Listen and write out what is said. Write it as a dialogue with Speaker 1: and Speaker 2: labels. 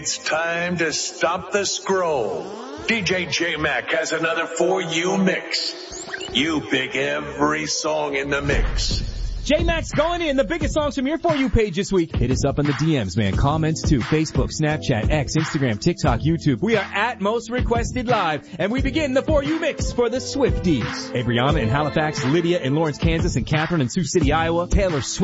Speaker 1: It's time to stop the scroll. DJ J-Mac has another For You mix. You pick every song in the mix.
Speaker 2: J-Mac's going in, the biggest songs from your For You page this week. Hit us up in the DMs, man. Comments too. Facebook, Snapchat, X, Instagram, TikTok, YouTube. We are at Most Requested Live, and we begin the For You mix for the Swifties. Hey, Brianna in Halifax, Lydia in Lawrence, Kansas, and Catherine in Sioux City, Iowa, Taylor Swift